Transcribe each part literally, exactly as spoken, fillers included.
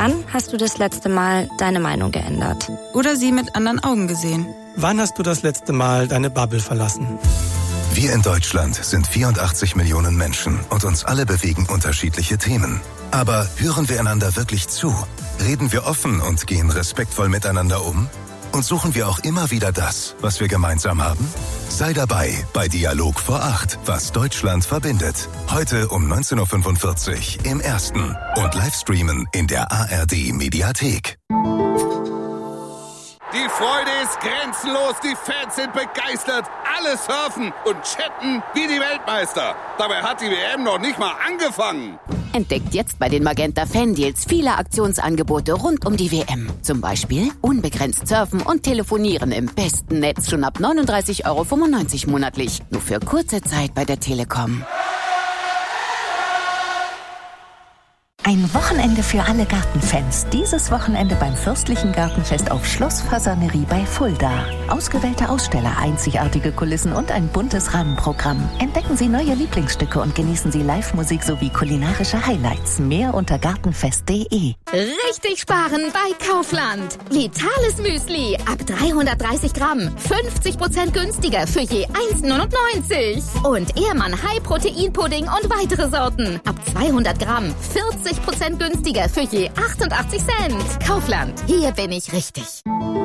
Wann hast du das letzte Mal deine Meinung geändert? Oder sie mit anderen Augen gesehen? Wann hast du das letzte Mal deine Bubble verlassen? Wir in Deutschland sind vierundachtzig Millionen Menschen und uns alle bewegen unterschiedliche Themen. Aber hören wir einander wirklich zu? Reden wir offen und gehen respektvoll miteinander um? Und suchen wir auch immer wieder das, was wir gemeinsam haben? Sei dabei bei Dialog vor acht, was Deutschland verbindet. Heute um neunzehn Uhr fünfundvierzig im Ersten und Livestreamen in der A R D-Mediathek. Die Freude ist grenzenlos, die Fans sind begeistert, alle surfen und chatten wie die Weltmeister. Dabei hat die W M noch nicht mal angefangen. Entdeckt jetzt bei den Magenta Fan-Deals viele Aktionsangebote rund um die W M. Zum Beispiel unbegrenzt surfen und telefonieren im besten Netz schon ab neununddreißig Euro fünfundneunzig monatlich. Nur für kurze Zeit bei der Telekom. Ein Wochenende für alle Gartenfans. Dieses Wochenende beim Fürstlichen Gartenfest auf Schloss Fasanerie bei Fulda. Ausgewählte Aussteller, einzigartige Kulissen und ein buntes Rahmenprogramm. Entdecken Sie neue Lieblingsstücke und genießen Sie Live-Musik sowie kulinarische Highlights. Mehr unter gartenfest punkt de. Richtig sparen bei Kaufland. Vitales Müsli ab dreihundertdreißig Gramm. fünfzig Prozent günstiger für je eins neunundneunzig. Und Ehrmann High-Protein-Pudding und weitere Sorten ab zweihundert Gramm. vierzig Prozent günstiger für je achtundachtzig Cent. Kaufland, hier bin ich richtig.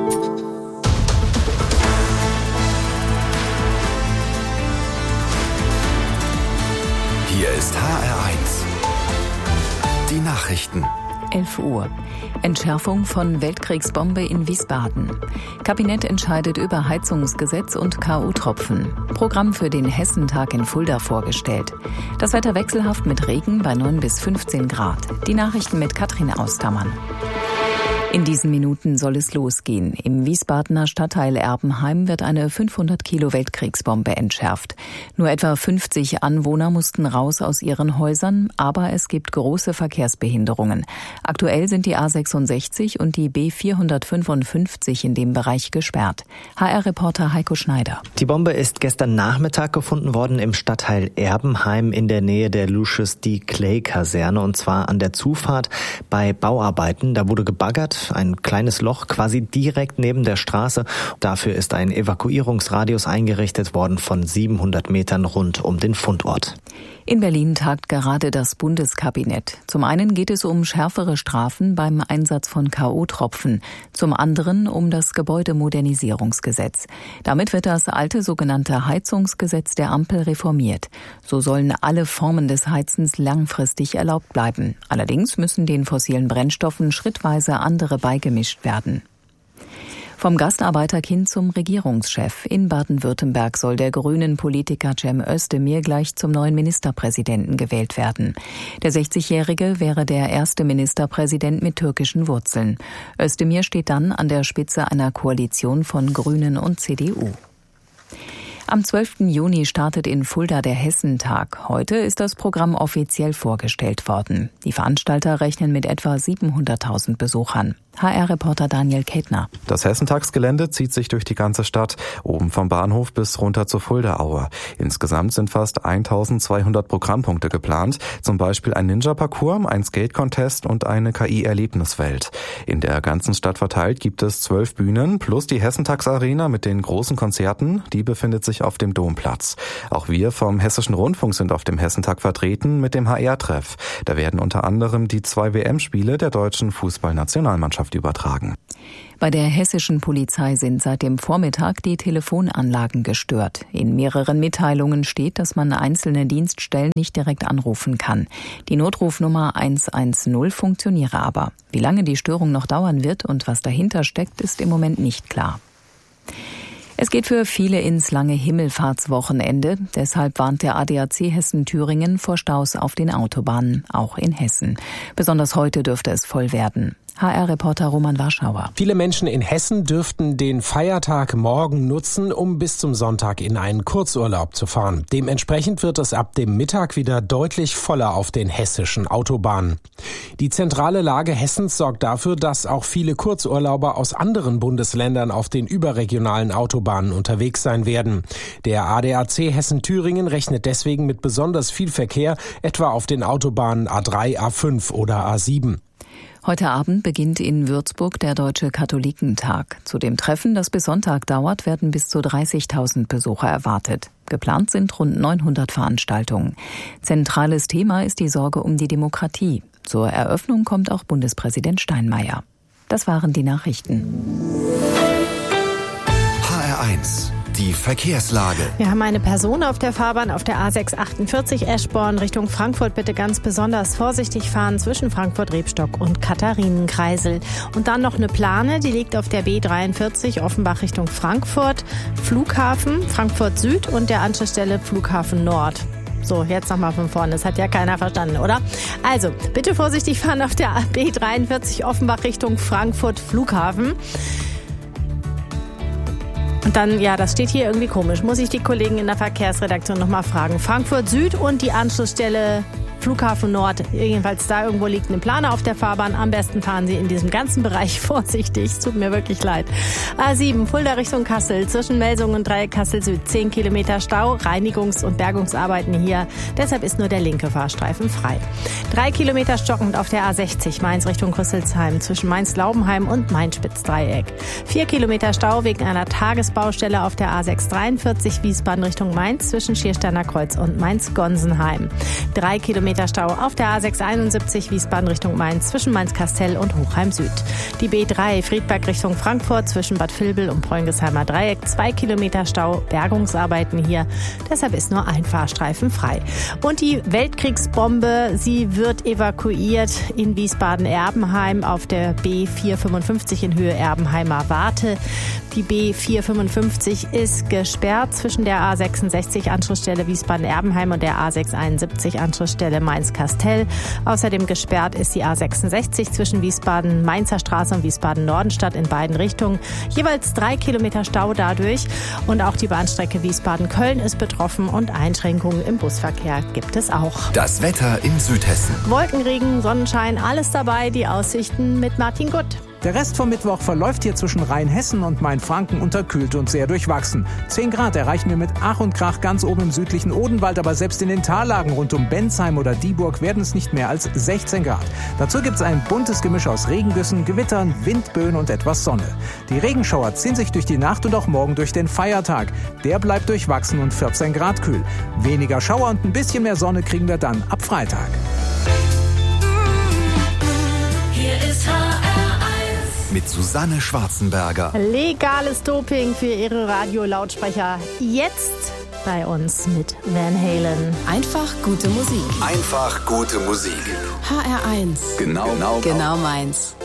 Hier ist H R eins. Die Nachrichten. elf Uhr. Entschärfung von Weltkriegsbombe in Wiesbaden. Kabinett entscheidet über Heizungsgesetz und K O-Tropfen. Programm für den Hessentag in Fulda vorgestellt. Das Wetter wechselhaft mit Regen bei neun bis fünfzehn Grad. Die Nachrichten mit Katrin Austermann. In diesen Minuten soll es losgehen. Im Wiesbadener Stadtteil Erbenheim wird eine fünfhundert Kilo Weltkriegsbombe entschärft. Nur etwa fünfzig Anwohner mussten raus aus ihren Häusern, aber es gibt große Verkehrsbehinderungen. Aktuell sind die A sechsundsechzig und die B vierhundertfünfundfünfzig in dem Bereich gesperrt. H R-Reporter Heiko Schneider. Die Bombe ist gestern Nachmittag gefunden worden im Stadtteil Erbenheim in der Nähe der Lucius D. Clay-Kaserne, und zwar an der Zufahrt bei Bauarbeiten. Da wurde gebaggert. Ein kleines Loch quasi direkt neben der Straße. Dafür ist ein Evakuierungsradius eingerichtet worden von siebenhundert Metern rund um den Fundort. In Berlin tagt gerade das Bundeskabinett. Zum einen geht es um schärfere Strafen beim Einsatz von K O-Tropfen, zum anderen um das Gebäudemodernisierungsgesetz. Damit wird das alte sogenannte Heizungsgesetz der Ampel reformiert. So sollen alle Formen des Heizens langfristig erlaubt bleiben. Allerdings müssen den fossilen Brennstoffen schrittweise andere beigemischt werden. Vom Gastarbeiterkind zum Regierungschef. In Baden-Württemberg soll der grünen Politiker Cem Özdemir gleich zum neuen Ministerpräsidenten gewählt werden. Der sechzigjährige wäre der erste Ministerpräsident mit türkischen Wurzeln. Özdemir steht dann an der Spitze einer Koalition von Grünen und C D U. Am zwölften Juni startet in Fulda der Hessentag. Heute ist das Programm offiziell vorgestellt worden. Die Veranstalter rechnen mit etwa siebenhunderttausend Besuchern. H R-Reporter Daniel Kettner. Das Hessentagsgelände zieht sich durch die ganze Stadt, oben vom Bahnhof bis runter zur Fuldaaue. Insgesamt sind fast eintausendzweihundert Programmpunkte geplant, zum Beispiel ein Ninja-Parcours, ein Skate-Contest und eine K I-Erlebniswelt. In der ganzen Stadt verteilt gibt es zwölf Bühnen plus die Hessentagsarena mit den großen Konzerten, die befindet sich auf dem Domplatz. Auch wir vom Hessischen Rundfunk sind auf dem Hessentag vertreten mit dem H R-Treff. Da werden unter anderem die zwei W M-Spiele der deutschen Fußballnationalmannschaft übertragen. Bei der hessischen Polizei sind seit dem Vormittag die Telefonanlagen gestört. In mehreren Mitteilungen steht, dass man einzelne Dienststellen nicht direkt anrufen kann. Die Notrufnummer hundertzehn funktioniere aber. Wie lange die Störung noch dauern wird und was dahinter steckt, ist im Moment nicht klar. Es geht für viele ins lange Himmelfahrtswochenende. Deshalb warnt der A D A C Hessen-Thüringen vor Staus auf den Autobahnen, auch in Hessen. Besonders heute dürfte es voll werden. H R-Reporter Roman Warschauer. Viele Menschen in Hessen dürften den Feiertag morgen nutzen, um bis zum Sonntag in einen Kurzurlaub zu fahren. Dementsprechend wird es ab dem Mittag wieder deutlich voller auf den hessischen Autobahnen. Die zentrale Lage Hessens sorgt dafür, dass auch viele Kurzurlauber aus anderen Bundesländern auf den überregionalen Autobahnen unterwegs sein werden. Der A D A C Hessen-Thüringen rechnet deswegen mit besonders viel Verkehr, etwa auf den Autobahnen A drei, A fünf oder A sieben. Heute Abend beginnt in Würzburg der Deutsche Katholikentag. Zu dem Treffen, das bis Sonntag dauert, werden bis zu dreißigtausend Besucher erwartet. Geplant sind rund neunhundert Veranstaltungen. Zentrales Thema ist die Sorge um die Demokratie. Zur Eröffnung kommt auch Bundespräsident Steinmeier. Das waren die Nachrichten. H R eins. Die Verkehrslage. Wir haben eine Person auf der Fahrbahn auf der A sechs achtundvierzig Eschborn Richtung Frankfurt. Bitte ganz besonders vorsichtig fahren zwischen Frankfurt-Rebstock und Katharinenkreisel. Und dann noch eine Plane, die liegt auf der B dreiundvierzig Offenbach Richtung Frankfurt. Flughafen Frankfurt Süd und der Anschlussstelle Flughafen Nord. So, jetzt nochmal von vorne. Das hat ja keiner verstanden, oder? Also, bitte vorsichtig fahren auf der B dreiundvierzig Offenbach Richtung Frankfurt Flughafen. Und dann, ja, das steht hier irgendwie komisch. Muss ich die Kollegen in der Verkehrsredaktion nochmal fragen. Frankfurt Süd und die Anschlussstelle Flughafen Nord. Jedenfalls da irgendwo liegt eine Plane auf der Fahrbahn. Am besten fahren Sie in diesem ganzen Bereich vorsichtig. Es tut mir wirklich leid. A sieben, Fulda Richtung Kassel. Zwischen Melsungen und Dreieck Kassel Süd. zehn Kilometer Stau. Reinigungs- und Bergungsarbeiten hier. Deshalb ist nur der linke Fahrstreifen frei. Drei Kilometer stockend auf der A sechzig. Mainz Richtung Rüsselsheim. Zwischen Mainz-Laubenheim und Mainz-Spitzdreieck. Vier Kilometer Stau wegen einer Tagesbaustelle auf der A sechs dreiundvierzig. Wiesbaden Richtung Mainz. Zwischen Schiersteiner Kreuz und Mainz-Gonsenheim. Drei Kilometer Stau auf der A sechs einundsiebzig Wiesbaden Richtung Mainz zwischen Mainz-Kastel und Hochheim Süd. Die B drei Friedberg Richtung Frankfurt zwischen Bad Vilbel und Preungesheimer Dreieck. Zwei Kilometer Stau, Bergungsarbeiten hier. Deshalb ist nur ein Fahrstreifen frei. Und die Weltkriegsbombe, sie wird evakuiert in Wiesbaden-Erbenheim auf der B vierhundertfünfundfünfzig in Höhe Erbenheimer Warte. Die B vierhundertfünfundfünfzig ist gesperrt zwischen der A sechsundsechzig Anschlussstelle Wiesbaden-Erbenheim und der A sechshunderteinundsiebzig Anschlussstelle Mainz-Kastel. Außerdem gesperrt ist die A sechsundsechzig zwischen Wiesbaden-Mainzer Straße und Wiesbaden-Nordenstadt in beiden Richtungen. Jeweils drei Kilometer Stau dadurch. Und auch die Bahnstrecke Wiesbaden-Köln ist betroffen und Einschränkungen im Busverkehr gibt es auch. Das Wetter in Südhessen. Wolkenregen, Sonnenschein, alles dabei. Die Aussichten mit Martin Gutt. Der Rest vom Mittwoch verläuft hier zwischen Rheinhessen und Mainfranken unterkühlt und sehr durchwachsen. zehn Grad erreichen wir mit Ach und Krach ganz oben im südlichen Odenwald, aber selbst in den Tallagen rund um Bensheim oder Dieburg werden es nicht mehr als sechzehn Grad. Dazu gibt es ein buntes Gemisch aus Regengüssen, Gewittern, Windböen und etwas Sonne. Die Regenschauer ziehen sich durch die Nacht und auch morgen durch den Feiertag. Der bleibt durchwachsen und vierzehn Grad kühl. Weniger Schauer und ein bisschen mehr Sonne kriegen wir dann ab Freitag. Hier ist H R eins mit Susanne Schwarzenberger. Legales Doping für ihre Radiolautsprecher. Jetzt bei uns mit Van Halen. Einfach gute Musik. Einfach gute Musik. H R eins. Genau, genau, genau meins.